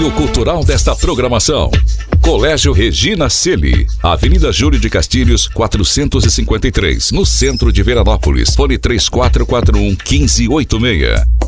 apoio cultural desta programação. Colégio Regina Celi, Avenida Júlio de Castilhos, 453, no centro de Veranópolis. Fone 3441-1586.